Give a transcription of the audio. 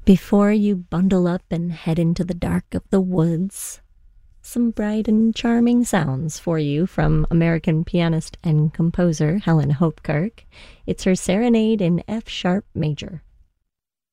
Before you bundle up and head into the dark of the woods, some bright and charming sounds for you from American pianist and composer Helen Hopkirk. It's her Serenade in F sharp major.